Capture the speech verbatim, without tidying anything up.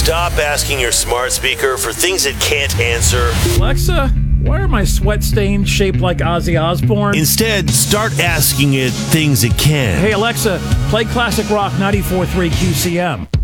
Stop asking your smart speaker for things it can't answer. Alexa, why are my sweat stains shaped like Ozzy Osbourne? Instead, start asking it things it can. Hey, Alexa, play classic rock ninety-four point three Q C M.